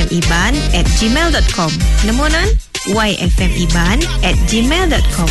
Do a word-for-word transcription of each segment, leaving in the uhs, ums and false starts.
yfmiban at gmail dot com. Namunan yfmiban at gmail dot com.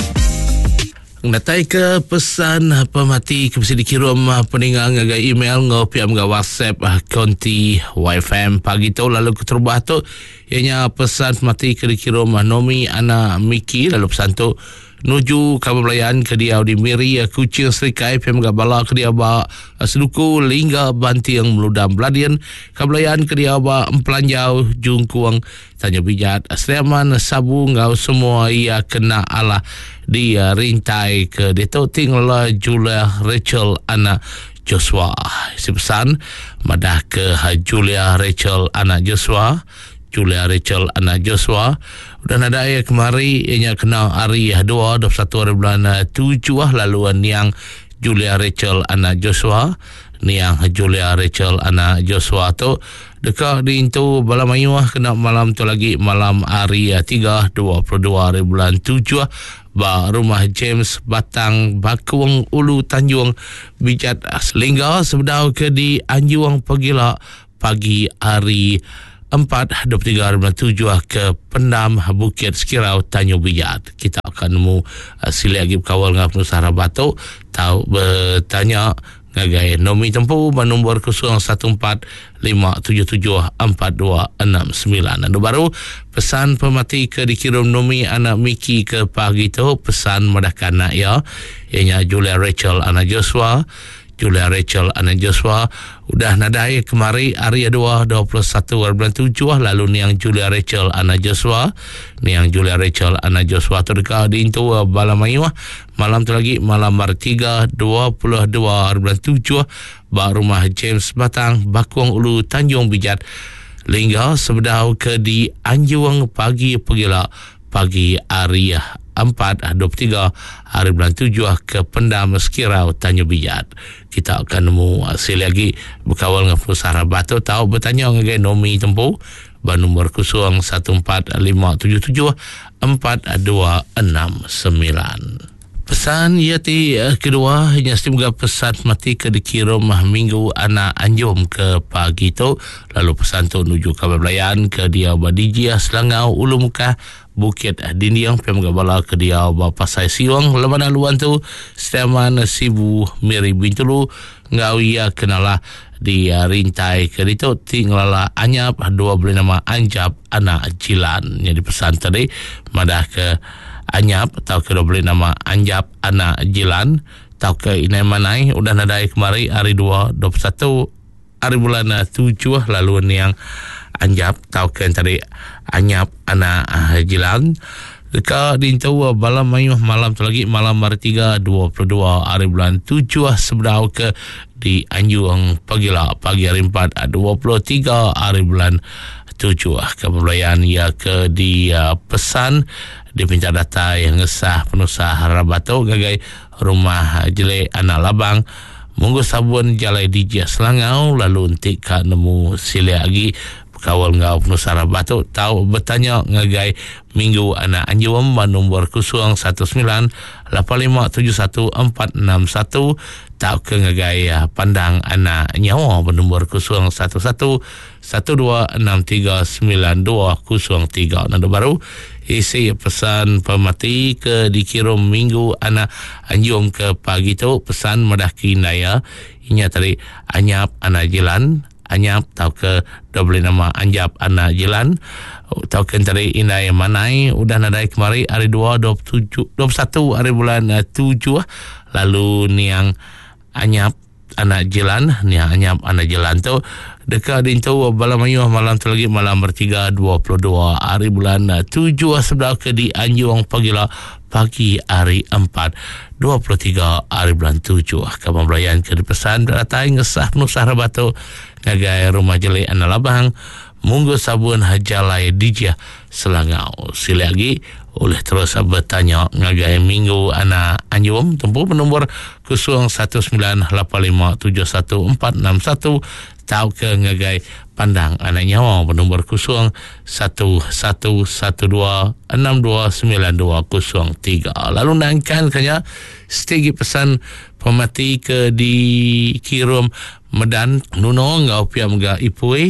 Natai ke pesan pemati ke mesti dikirim peningang ngaga email ngopi ngaga WhatsApp konti Y F M pagi tu lalu keterubah tu ianya pesan pemati ke dikirim Nomi Ana Miki lalu pesan tu nuju kabar belayan ke dia di Miri Kucing Serikai P M Gabala ke dia ba seduku lingga banti yang meludam beladian kabelayan ke dia ba empelanjau jungkuang tanya bijat Sleman sabu ngau semua ia kena ala dia rintai ke dia tu tinggal Julia Rachel anak Joshua si pesan madah ke Julia Rachel anak Joshua Julia Rachel anak Joshua dan ada ayah kemari ianya kena hari dua dua puluh satu hari bulan tujuh laluan yang Julia Rachel anak Joshua ni yang Julia Rachel anak Joshua tu dekat di itu malam ayuh kena malam tu lagi malam hari tiga dua puluh dua hari bulan tujuh ba rumah James Batang Bakuang Ulu Tanjung bijat selingga sebedau ke di Anjuang Pagila pagi hari empat dua puluh tiga hari bulan tujuh ke Pendam Bukit Sekirau Tanjung Bijat. Kita akan nemu uh, sila lagi berkawal dengan penusara Batok tahu bertanya ngagai nomi tempuh nombor kosong satu empat lima tujuh tujuh empat dua enam sembilan. Dan baru pesan pemati ke dikirim nomi anak Miki ke pagi tu pesan medahkan nak ya ianya Julia Rachel anak Joshua Julia Rachel anak Joshua udah nadai kemari hari dua dua puluh satu hari bulan tujuh lalu ni yang Julia Rachel anak Joshua ni yang Julia Rachel anak Joshua tu dekat di itu Balamayu malam tu lagi malam hari tiga dua puluh dua hari bulan tujuh ba rumah James Batang Bakuang Ulu Tanjung Bijat lingga sebedau ke di Anjuang pagi pegila pagi hari empat dua puluh tiga hari bulan tujuh ke Pendam Sekirau Tanjung Bijat. Kita akan nemu hasil lagi berkawal dengan pengusaha Batu tahu bertanya dengan nomi tempuh bernomor kosong satu empat lima tujuh tujuh empat dua enam sembilan. Pesan yati kedua hanya semoga pesan mati ke dikirim minggu anak Anjum ke pagi tu lalu pesan tu menuju kabar belayan ke dia Badijia Selangau Ulu Muka Bukit Dindiang P M Gabala ke dia Pasai Siwang lemana luan tu Steman Sibu Miri Bintulu ngau ia kenalah di rintai ke itu tinggallah anyap dua beli nama Anjab anak Jilan yang dipesan tadi madah ke Anyap atau ke dua beli nama Anjab anak Jilan atau ke inai manai udah nadai kemari hari dua dua puluh satu hari bulan tujuh lalu ni yang Anjab atau ke tadi Anyap anak Jilan dekat di itu malam mayuh malam tu lagi malam hari tiga dua puluh dua hari bulan tujuh sebedau ke di Anjuang Pagila pagi hari empat dua puluh tiga hari bulan tujuh kebelayan ya ke di uh, pesan diminta data yang ngesah penusah Rabato gagai rumah jele anak labang munggu sabun jalai D J Selangau lalu untik ka nemu sila lagi kawal ngau penusah Rabato tahu bertanya ngagai minggu anak Anjuam nombor kosong satu sembilan lapan lima tujuh satu empat enam satu tahu ke ngagai pandang anak nyawa nombor kosong satu satu satu dua enam tiga sembilan dua kosong tiga. Nada baru isi pesan pemati ke dikirim minggu anak Anjum ke pagi tu pesan madah kinaya inya tadi Anyap anak Jilan Anyap tahu ke double nama Anjab anak Jilan tahu ke tadi inai manai udah nadai kemari hari dua dua puluh tujuh dua puluh satu hari bulan tujuh lalu ni yang Anyap anak Jilan ni yang Anyap anak Jilan tu dekat di itu Balamayu malam tu lagi malam bertiga dua puluh dua hari bulan tujuh sebelah ke di Anjuang Pagila pagi hari empat dua puluh tiga hari bulan tujuh kabar belayan ke dipesan beratai ngesah nusah Rabato ngagai rumah jeli anak labang munggu sabun hajalai dijah Selangau sila lagi oleh terus bertanya ngagai minggu anak Anjum tempuh nombor kosong satu sembilan lapan lima tujuh satu empat enam satu tahu ke ngagai pandang anak nyawa nombor kosong satu satu satu dua enam dua sembilan dua kosong tiga. Lalu nangkan kanya setegi pesan pemati ke dikirim Medan Nuno ngau piam ga ipui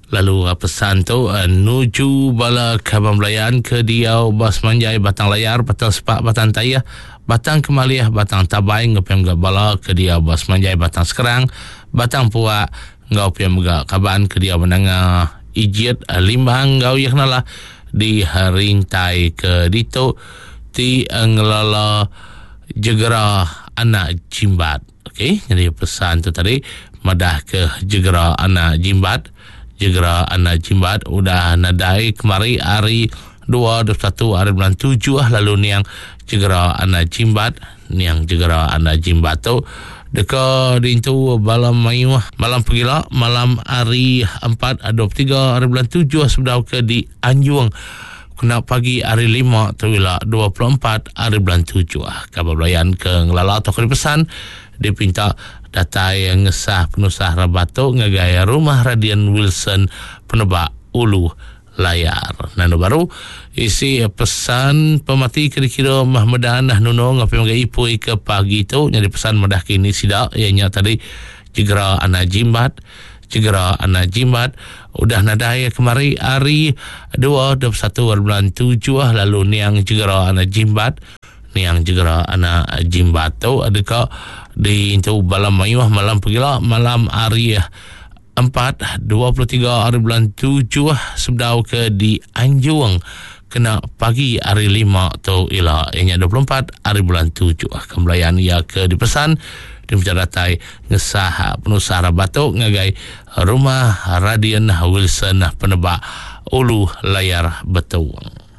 Lalu uh, pesan tu uh, nuju bala Kaban Belayan ke Diau Bas Manjai Batang Layar Batang Sepak Batang Tayah Batang Kemaliah Batang Tabai ngapem ga bala ke Diau Bas Manjai Batang Sekerang Batang Puak ngapem ga Kaban ke Diau Menanga Ijiat uh, Limbang ngau yaknalah di harintai ke dito ti ngelala jegera anak jimbat. Okey, jadi pesan tu tadi madah ke jegera anak jimbat. Jegera anak jimbat udah nadai kemari hari dua puluh satu hari bulan tujuh lah lalu niang jegera anak jimbat niang jegera anak jimbat tu dekat dintu malam mayu malam pegila malam hari empat dua puluh tiga hari bulan tujuh sudah ke di Anjuang kena pagi hari lima tu ila dua puluh empat hari bulan tujuh Kabar Belayan ke ngelala atau pesan dipinta data yang ngesah penusah Rabato ngagaya rumah Radian Wilson penebak Ulu Layar. Nano baru isi pesan pemati kira-kira Mahmedan nah nuno ngapi magai ipui ke pagi tu jadi pesan madah kini sidak ianya tadi jegera anak jimbat jegera anak jimbat udah nadai kemari hari dua puluh satu bulan tujuh lalu niang jegera anak jimbat niang jegera anak jimbat tu adakah di itu malam mayu malam pegila malam hari empat dua puluh tiga hari bulan tujuh sebdau ke di Anjuang kena pagi hari lima tu ila ianya dua puluh empat hari bulan tujuh kembalian ia ke dipesan di menjaratai ngesah penusah Rabato ngagai rumah Radian Wilson penebak Ulu Layar Betuang.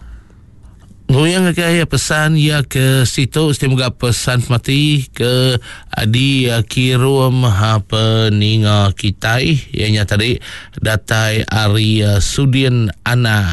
Ngoyang kaya pesan ya ke situ semoga pesan mati ke adi kirum ha peninga kitai ianya tadi datai ari Sudian anak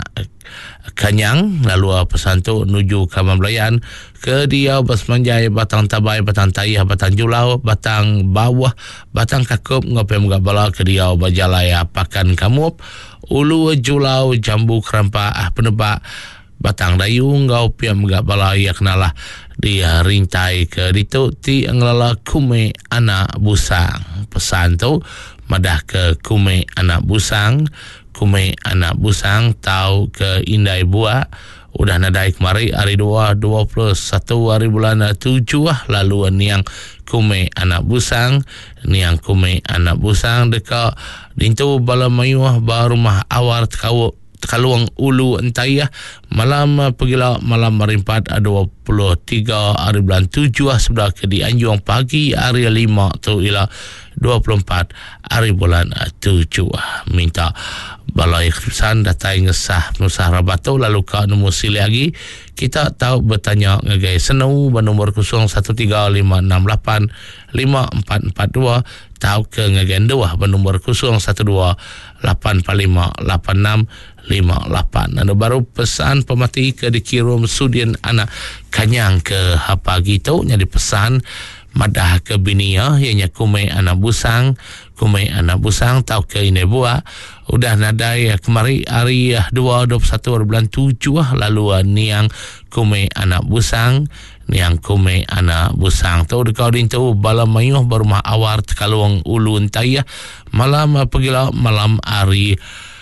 Kanyang lalu pesan tu nuju Kaban Belayan ke Diau Bas Manjai Batang Tabai Batang Tayah Batang Julau Batang Bawah Batang Kakup ngapem ga bala ke Diau Bajalaya Pakan Kamup Ulu Julau Jambu Kerampa ah penebak Batang Dayu ngau piam ga bala ya kenalah dia rintai ke ditu ti ngelala kume anak busang pesan tu madah ke kume anak busang kume anak busang tau ke Indai Buah udah nadai kemari hari dua dua puluh satu hari bulan tujuh lalu niang kume anak busang niang kume anak busang dekat dintu bala mayuh ba rumah awar kau Kaluang Ulu Entayah malam pegila malam merimpat dua puluh tiga hari bulan tujuh sebelah ke di Anjuang pagi hari lima tu ila dua puluh empat hari bulan tujuh minta balai keputusan datai ngesah penusah Rabato lalu ke nombor sili lagi kita tahu bertanya ngagai senau bernomor kosong satu tiga lima enam lapan lima empat empat dua tahu ke ngagai dua bernomor kosong satu dua lapan empat lima lapan enam lima lapan. Ada baru pesan pemati ke dikirim Sudian anak Kanyang ke apa gitu jadi pesan madah ke binia ianya kume anak busang kume anak busang tau ke Indai Buah udah nadai kemari hari dua puluh satu bulan tujuh lalu niang kume anak busang niang kume anak busang tu dekau dintu bala mayuh berumah awar Kaluang Ulu Entayah malam pegila malam hari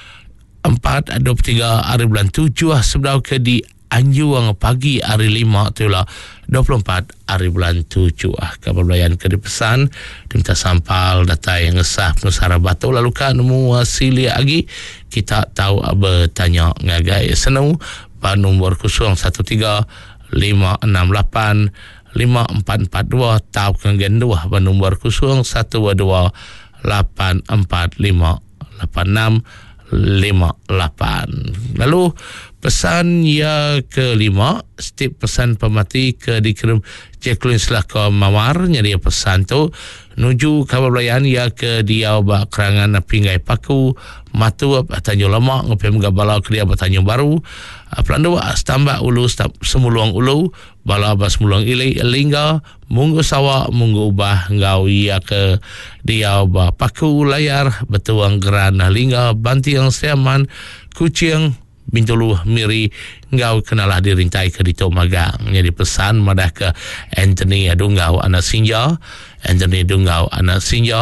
empat dua puluh tiga hari bulan tujuh sebelum ke di Anjuang pagi hari lima tu lah dua puluh empat hari bulan tujuh Kabar Belayan ke dipesan diminta sampal data yang ngesah penusah Rabato lalu kan nemu sili lagi kita tahu bertanya ngagai senau pada nombor kosong satu tiga lima enam lapan lima empat empat dua tahu kengen dua pada nombor kosong satu dua lapan empat lima lapan enam lima lapan. Lalu pesan ya kelima setiap pesan pemati ke dikirim Jacqueline Selaka Mawar jadi pesan tu nuju Kabar Belayan ya ke Diau ba kerangan Pinggai Paku Matu Tanjung Lemak ngepem gabala ke dia Tanjung Baru Pelandu Stambak Ulu Semuluang Ulu bala ba Semuluang Ilai Lingga Munggu Sawak Munggu Ubah ngau ya ke Diau ba Paku Layar Betuang Geran Lingga Bantiang Siaman Kucing Bintulu Miri ngau kenalah dirintai ke Dito Magang jadi pesan madah ke Anthony Dungau anak Sinja Anthony Dungau anak Sinja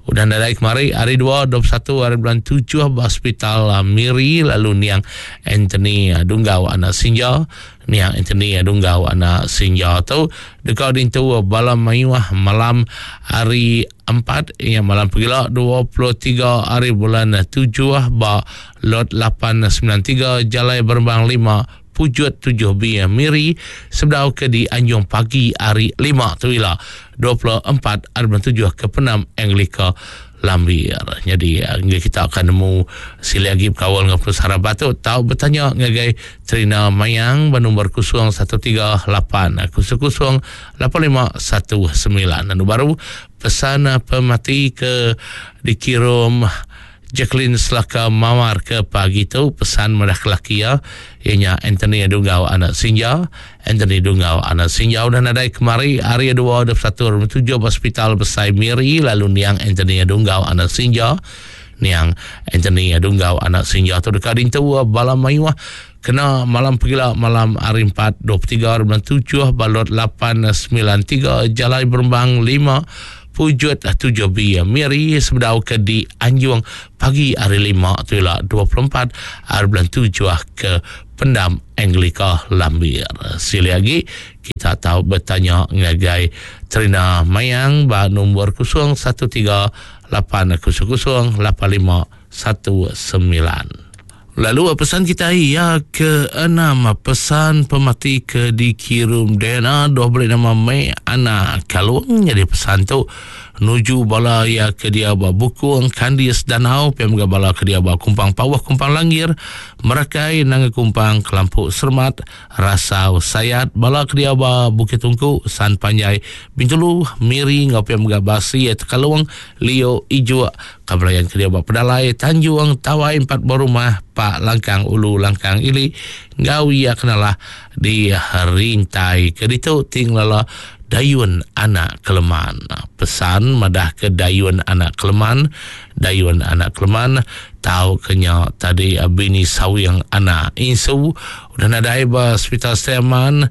Udah naik kemari hari dua, dua puluh satu hari bulan tujuh hospital uh, Miri, lalu niang Anthony uh, Dunggau anak Sinja, niang Anthony uh, Dunggau anak Sinja tu dekat dintu uh, balam mayuah malam hari empat yang malam pegila dua puluh tiga hari bulan tujuh ba lot lapan sembilan tiga Jalai Berembang lima Pujut tujuh B Miri sebedau ke di Anjung pagi hari lima tu ila dua puluh empat hari bulan tujuh ke Penam Anglika Lambir. Jadi kita akan nemu sila lagi berkawal dengan Pusara Batu tahu bertanya ngagai Trina Mayang bernombor kosong satu tiga lapan kosong kosong lapan lima satu sembilan. Anu baru pesan pemati ke dikirim Jacqueline Selaka Mawar ke pagi tu pesan medah kelaki ya ianya Anthony Dunggau anak Sinja, Anthony Dunggau anak Sinja dan ada kemari hari dua dua puluh satu tujuh hospital Besai Miri, lalu niang Anthony Dunggau anak Sinja, niang Anthony Dunggau anak Sinja tu dekat dintu balam mayuah kena malam pegila malam hari empat dua puluh tiga hari bulan tujuh balot lapan sembilan tiga Jalai Berembang lima Pujut tujuh B Miri sebedau ke di Anjung pagi hari lima tu lah dua puluh empat hari bulan tujuh ke Pendam Anglika Lambir. Sila lagi kita tahu bertanya ngagai Trina Mayang ba nombor kosong satu tiga lapan kosong kosong lapan lima satu sembilan. Lalu pesan kita ya ke enam pesan pemati ke dikirim D N A dua boleh nama Mei anak Kalung. Jadi pesan tu nuju bala ya ke dia ba Bukung Kandis Danau pemga bala ke dia ba Kumpang Pawah Kumpang Langir Merakai nang Kumpang Kelampuk Sermat Rasau Sayat bala ke dia ba Bukit Tungku San Panjai Bintulu Miri ngau pemga Basi et Kalung Leo Ijo Kabelayan ke dia ba Pedalai Tanjung Tawai Empat Borumah Pak Langkang Ulu Langkang Ili ngau ia kenalah di Rintai ke ditu tinglala Dayun Anak Keleman. Pesan madah ke Dayun Anak Keleman, Dayun Anak Keleman tahu kenya tadi bini sawiang anak insu udah ada iba hospital Steman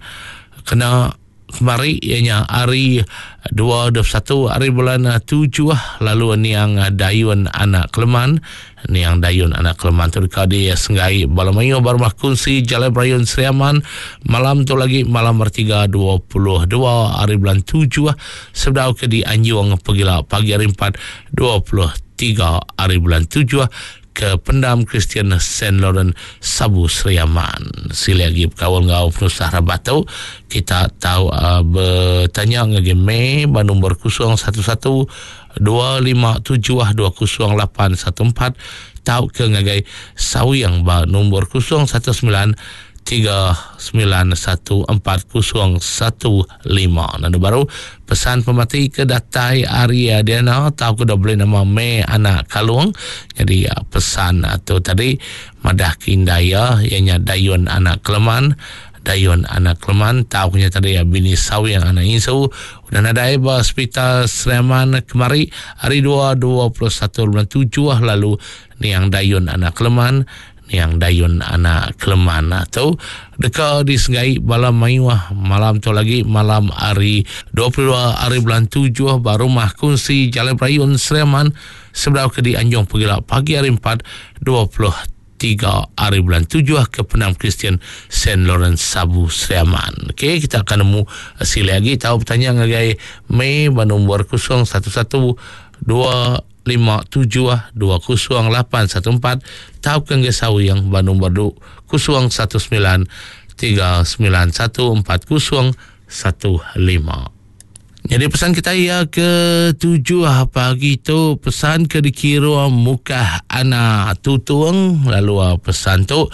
kena kemari ianya hari dua dua puluh satu hari bulan tujuh lalu niang Dayun Anak Keleman niang Dayun Anak Keleman tu dekat dia senggai balamayo barmah kunsi Jalai Brayun Seriaman malam tu lagi malam bertiga dua puluh dua hari bulan tujuh sebedau ke di Anjung pegila pagi hari empat dua puluh tiga hari bulan tujuh ke Pendam Kristian Saint Laurent Sabu Seriaman. Sila lagi berkawal ngau Pusara Batu kita tahu uh, bertanya ngagi Mei ba nombor kosong satu satu dua lima tujuh dua kosong lapan satu empat tahu ke ngagai Sawiang ba nombor kosong satu sembilan tiga sembilan satu empat kosong satu lima. Nanda baru pesan pemati ke datai Arya Diana tahu ke dah boleh nama Mei Anak Kalung. Jadi ya, pesan atau tadi madah kindaya ianya Dayun Anak Keleman, Dayun Anak Keleman tahu punya tadi ya bini sawi yang anak insu dan ada iba hospital Sleman kemari hari dua dua puluh satu bulan tujuh lalu ni yang Dayun Anak Keleman yang Dayun Anak Keleman atau dekat di Senggai malam mayuah malam tu lagi malam hari dua puluh dua hari bulan tujuh baru rumah kunsi Jalai Brayun Seriaman sebelah ke di Anjung pegila pagi hari empat dua puluh tiga hari bulan tujuh ke Penam Kristian Saint Laurent Sabu Seriaman. Okey, kita akan nemu sila lagi tahu pertanyaan ngagai Mei nombor kosong satu satu dua lima tujuh dua kosong lapan satu empat tahu ke ngesawi yang nombor du kosong satu sembilan tiga sembilan satu empat kosong satu lima. Jadi pesan kita ya ke tujuh pagi tu pesan ke dikira muka anak tutung lalu pesan tu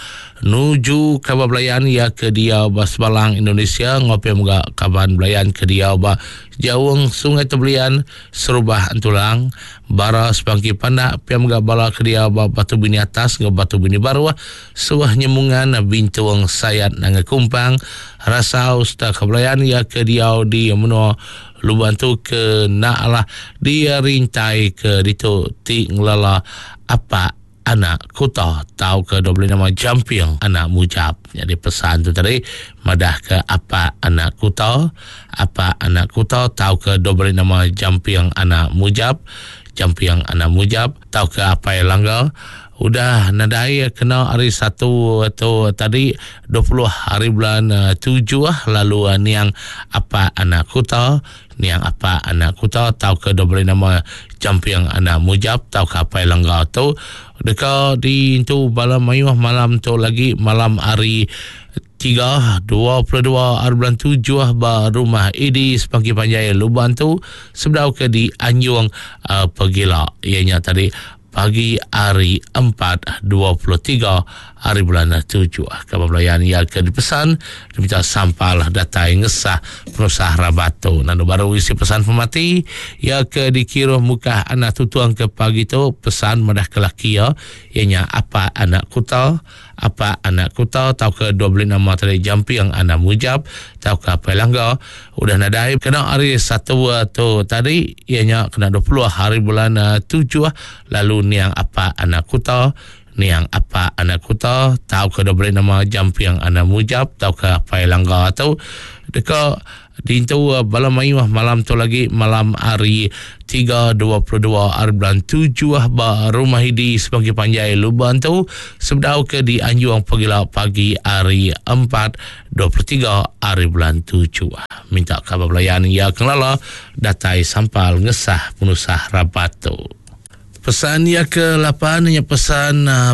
nuju kabar belayan ya ke dia bas balang Indonesia ngopi muka kaban belayan ke dia ba jauh sungai Tebelian serubah antulang bara sebangki pandak pia muka bala ke dia ba batu bini atas ngau batu bini baru suah nyemungan bintuang sayat nang kumpang rasa usta kabelayan ya ke dia di menua luban tu ke nak lah dia rintai ke ditu ti ngelala apa anak kuta tahu ke dua boleh nama jampiang anak mujab. Jadi pesan tu tadi madah ke apa anak kuta apa anak kuta tahu ke dua boleh nama jampiang anak mujab. jampiang anak mujab tau ke apa yang langgar udah nadai kena hari satu atau tadi dua puluh hari bulan uh, tujuh lah lalu uh, niang apa anak kuta niang apa anak kuta tau ke dobri nama jampiang anak mujab tau ke apa yang langgar tu dekat di itu malam mayuh malam tu lagi malam hari tiga dua puluh dua hari bulan tujuh bah rumah Edi Sepangki Panjaya Luban tu sebelum ke di Anjung uh, Pegila ianya tadi pagi hari empat dua puluh tiga hari bulan tujuh kabar pelayan yang ke dipesan diminta sampal data yang ngesah penusah rabato nanu baru isi pesan pemati ya ke dikira muka anak tutuang ke pagi tu pesan madah kelaki ya ianya apa anak kuta apa anak kuta tau ke dua belas nama tadi jampiang anak mujab tau ke apa langgar udah nadai kena hari satu tu tadi ianya kena dua puluh hari bulan tujuh lalu niang apa anak kuta niang apa anak kuta tau ke dua belas nama jampiang anak mujab tau ke apa langgar tu dekat di itu malam mayuh malam tu lagi malam hari tiga dua puluh dua hari bulan tujuh bah rumah Hidi Sepangki Panjai Luban tu sebelum ke di Anjung Pegila pagi hari empat dua puluh tiga hari bulan tujuh minta kabar pelayan ya kelala datai sampal ngesah penusah rabat tu. Pesan yang ke lapan hanya pesan uh,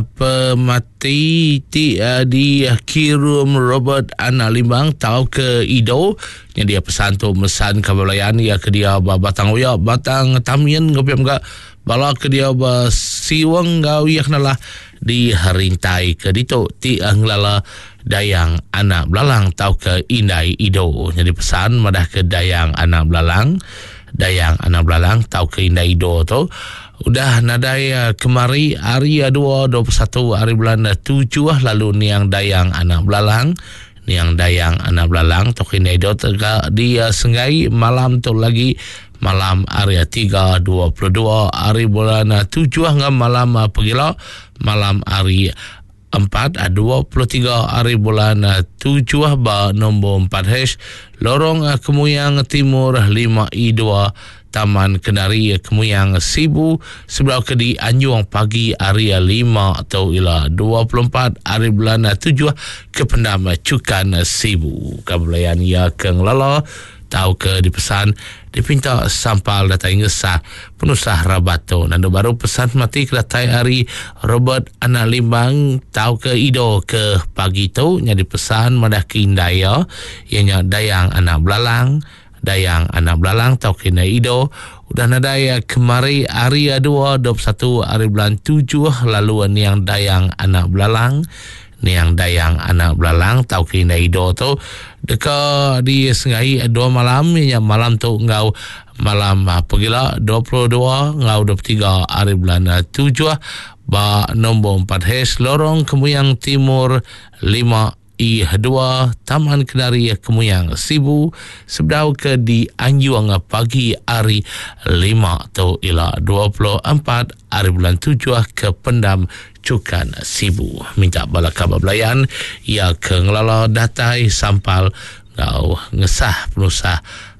pemati ti, uh, di Kirum Robert Ana Limbang tau ke Ido yang dia pesan tu mesan kabelayan ya ke dia batang uya batang tamian ngopi enggak bala ke dia ba siwang gau ya kenalah di harintai ke dito ti anglala dayang anak belalang tau ke Indai Ido jadi pesan madah ke dayang anak belalang dayang anak belalang tau ke Indai Ido tu udah nadai uh, kemari hari dua puluh satu hari bulan tujuh lalu niang dayang anak belalang niang dayang anak belalang tokin edo tega dia senggai malam tu lagi malam hari tiga dua puluh dua hari bulan tujuh hingga malam uh, pegila malam hari empat dua puluh tiga hari bulan tujuh ba nombor empat hash lorong uh, Kemuyang Timur lima I dua Taman Kenari Kemuyang Sibu sebelah ke di Anjung pagi hari lima atau ila dua puluh empat hari bulan tujuh ke Pendam Cukan Sibu kabelayan ya ke ngelala tahu ke dipesan dipinta sampal data ingesah penusah rabato nando baru pesan mati ke datai hari Robert Anak Limbang tahu ke Ido ke pagi tu nya dipesan madah ke Indaya ianya dayang anak belalang dayang anak belalang tau kena Ido udah nadaya kemari hari dua dua puluh satu hari bulan tujuh lalu niang dayang anak belalang niang dayang anak belalang tau kena Ido tu dekat di sengai dua malam yang malam tu ngau malam pegila dua puluh dua ngau dua puluh tiga hari bulan tujuh ba nombor empat hash lorong Kemuyang Timur lima I dua Taman Kenari Kemuyang Sibu sebelum ke di Anjung pagi hari lima atau ila dua puluh empat hari bulan tujuh ke Pendam Cukan Sibu minta bala kabar belayan ya ke ngelala datai sampal ngau ngesah penusah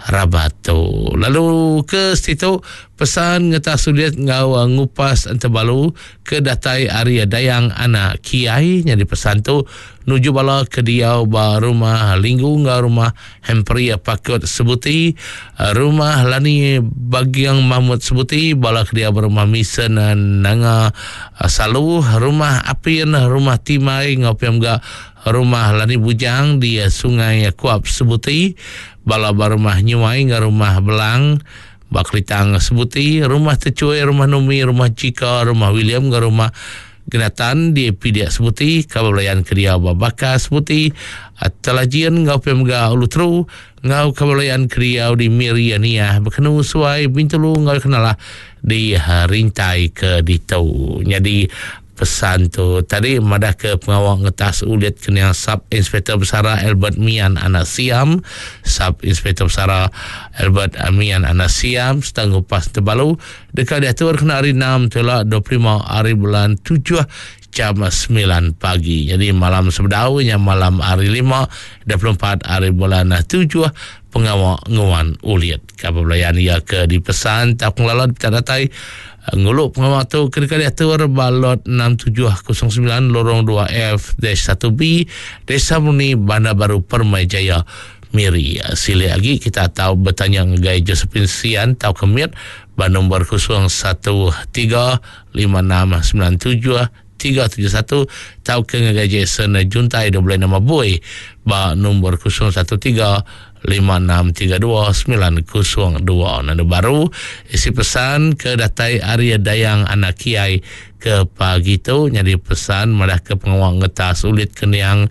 rabato lalu ke situ pesan ngeta sulit ngau ngupas antabalu ke datai area dayang anak kiai yang dipesan tu nuju bala ke dia ba rumah linggu ngau rumah Hempria Pakut sebuti rumah lani bagiang Mahmud sebuti bala ke dia berumah Misen nanga salu rumah Apin rumah Timai ngau piamga rumah Lani Bujang di Sungai Kuap sebuti bala rumah Nyuai ngau rumah Belang Baklitang sebuti rumah Tecuai rumah Numi rumah Cika rumah William ngau rumah Genatan di Pidia sebuti kabelayan kedia Babaka sebuti Telajian ngau pemga Ulutru ngau kabelayan kedia di Miriania berkenu suai bintulu ngau kenalah di Rintai ke ditau jadi pesan tu tadi madah ke pengawal ngetas ulit kena Sub Inspektor Besara Albert Mian Anak Siam Sub Inspektor Besara Albert Mian Anak Siam setengah pas terbalu dekat diatur kena hari enam telah dua puluh lima hari bulan tujuh jam sembilan pagi jadi malam sebedaunya malam hari lima dua puluh empat hari bulan tujuh pengawal nguan ulit kabelayan ia ke dipesan tak ngelala ditatai nguluk pengamak tu kedekali atur balot enam tujuh kosong sembilan lorong dua F satu B Desa Murni Bandar Baru Permai Jaya Miri. Sila lagi kita tahu bertanya ngai Josephine Sian tahu kemit ba nombor kosong satu tiga lima enam sembilan tujuh tiga tujuh satu tahu ke ngai Jason Juntai double nama boy ba nombor kosong satu tiga lima enam tiga dua sembilan kosong dua. Nanda baru isi pesan ke datai Arya Dayang anak kiai ke pagi tu nyari pesan madah ke pengawal ngetas ulit keniang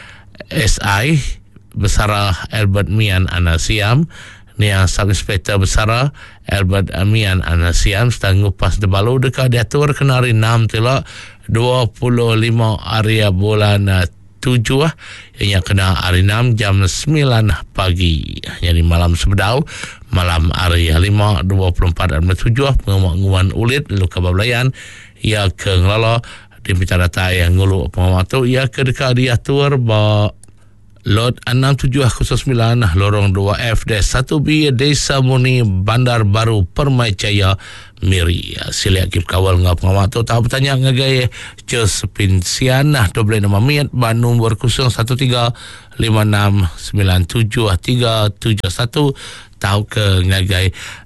S I Besara Albert Mian Anasiam Niang Sub-Inspector Besara Albert Mian Anasiam sedang ngupas debalu dekat diatur kenari enam telak dua puluh lima area bulan tujuh yang kena hari enam jam sembilan pagi jadi malam sebedau malam hari lima dua puluh empat dan tujuh pengamuan ulit luka bablayan ia ke ngelala di pita data yang ngulu pengamuan tu ia ke dekat diatur ba lot enam tujuh kosong sembilan lorong dua F satu B Desa Murni Bandar Baru Permai Jaya Miri. Sila kip kawal ngap ngawat tu tahu bertanya ngagai Josephine Sian nah double nama miat ba nombor kosong satu tiga lima enam sembilan tujuh tiga tujuh satu tahu ke ngagai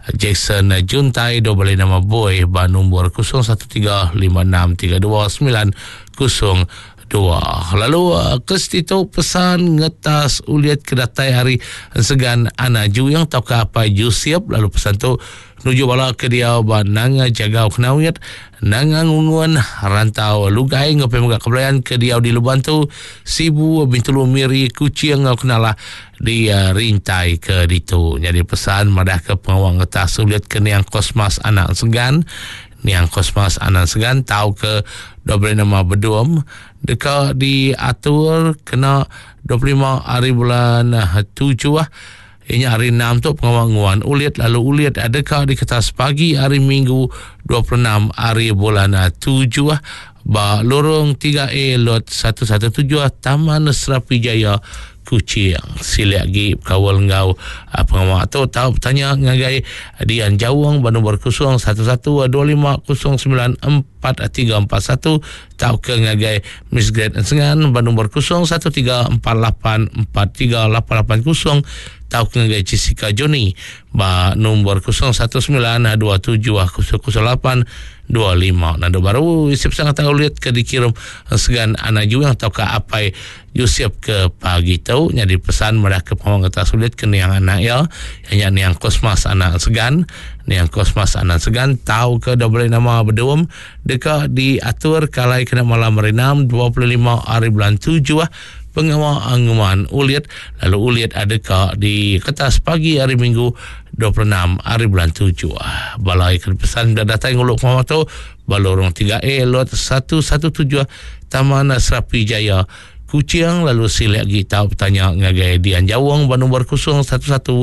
Jason Juntai double nama boy ba nombor kosong satu tiga lima enam tiga dua sembilan kosong dua. Lalu uh, kestito pesan ngetas uliat kedatai hari segan anaju yang tahu ke apa ju siap lalu pesan tu nuju bala ke dia ba nanga jaga kenawit nanga ngunguan rantau lugai ngopi muka kebelayan ke dia di luban tu sibu bintulu miri kucing ngau kenala dia rintai ke ditu. Jadi pesan madah ke pengawang ngetas uliat ke niang kosmas anak segan niang kosmas anak segan tahu ke double nama berduam dekat diatur kena dua puluh lima hari bulan tujuh ah ini hari enam tu pengawangan uliat lalu uliat adakah di kertas pagi hari minggu dua puluh enam hari bulan tujuh ah ba lorong tiga A lot satu satu tujuh Taman Serapi Jaya Kucing. Sila lagi kawal ngau pengawal tu tahu bertanya ngagai Dian Jawang ba nombor kosong satu satu dua lima kosong sembilan empat tiga empat satu tahu ke ngagai Miss Grade Ensengan ba nombor kosong satu tiga empat lapan empat tiga lapan lapan kosong tahu ke ngagai Jessica Johnny ba nombor kosong satu sembilan dua tujuh kosong kosong lapan dua lima. Nando baru isip sangat tahu lihat ke dikirim segan anaju yang tahu ke apa Yusuf ke pagi tahu jadi pesan mereka pengawang kata sulit ke niang anak ya yang niang kosmas anak segan niang kosmas anak segan tahu ke double nama berduam dekat diatur kalai kena malam renam dua puluh lima hari bulan tujuh pengawal anguman uliat lalu uliat adakah di kertas pagi hari minggu dua puluh enam hari bulan tujuh balai kepesan dah datang nguluk mama tu balorong tiga A lot satu satu tujuh Taman Serapi Jaya Kucing. Lalu sila lagi tahu bertanya ngagai Dian Jawang ba nombor kosong satu satu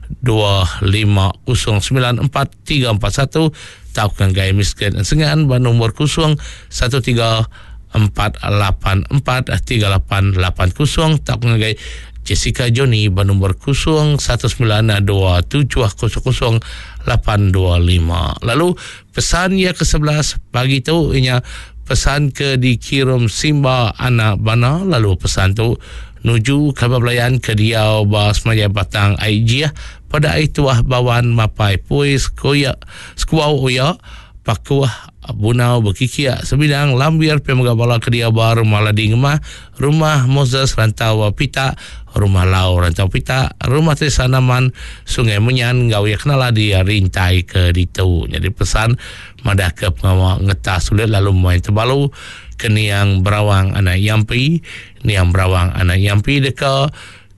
dua lima kosong sembilan empat tiga empat satu tahu ngagai miskin Ensengan ba nombor kosong satu tiga empat lapan empat tiga lapan lapan kosong tahu ngagai Jessica Johnny ba nombor kosong satu sembilan dua tujuh kosong kosong lapan dua lima. Lalu pesan ya ke sebelas pagi tu inya pesan ke dikirim Simba anak bana lalu pesan tu nuju kabablayan ke dia bas maya batang aijia pada ituah bawan mapai puis koya skuau oya pakuah bunau bekikia sebidang lambir pemagabala ke dia bar maladi ngema rumah Moses rantau pita rumah lau rantau pita rumah Tesanaman Sungai Menyan gawe kenala dia rintai ke ditu. Jadi pesan madah ke pengawal ngetas sulit lalu main terbalu ke niang berawang anak yampi niang berawang anak yampi deka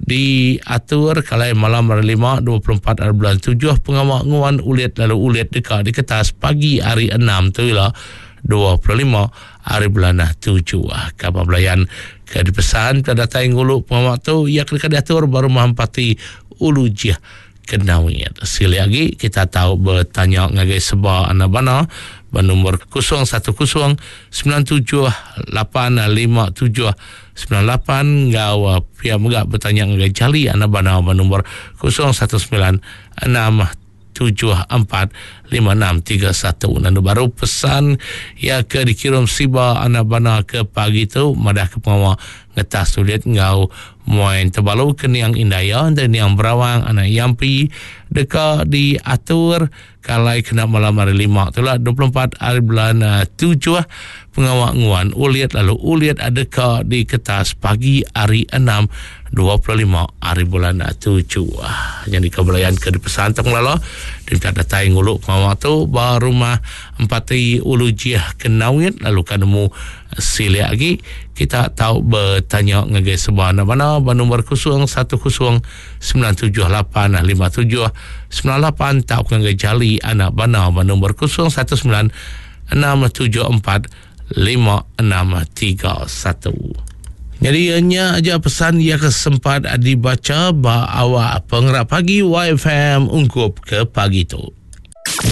diatur kalai malam hari lima dua puluh empat hari bulan tujuh pengawal nguan ulit lalu ulit deka di kertas pagi hari enam tu lah dua puluh lima hari bulan tujuh kabar belayan ke dipesan pada datang ngulu pengawal tu ia kena diatur baru mahampati ulu jia kenawit. Sila lagi kita tahu bertanya ngagai sebab anak bana bernomor kosong satu kosong sembilan tujuh lapan lima tujuh sembilan lapan gawa pihak megak bertanya ngagai jali anak bana bernomor kosong satu sembilan enam tujuh empat lima enam tiga satu. Nandu baru pesan ya ke dikirim siba anak bana ke pagi tu madah ke pengawa ngetas sulit ngau moin terbalu ke niang indaya dan niang berawang anak yampi deka diatur kalai kena malam hari lima itulah dua puluh empat hari bulan uh, tujuh pengawak nguan uliat lalu uliat adeka di ketas pagi hari enam dua puluh lima hari bulan uh, tujuh. Yang di kebelayan ke di pesan tak melala dan tak datai nguluk pengawak tu baru rumah empati ulu jiah kenawit lalu kanemu silia lagi kita tahu bertanya ngagai sebuah mana ba nombor kosong satu kosong sembilan tujuh lapan lima tujuh sembilan lapan tahu ngagai jali anak bana ba nombor kosong satu sembilan enam tujuh empat lima enam tiga satu. Jadi hanya aja pesan ia kesempat dibaca ba awak pengerap pagi Y F M ungkup ke pagi tu.